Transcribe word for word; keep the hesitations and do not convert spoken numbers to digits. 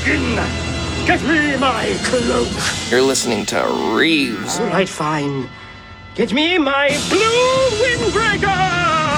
begin. Get me my cloak. You're listening to Reeves. All right, fine. Get me my blue windbreaker.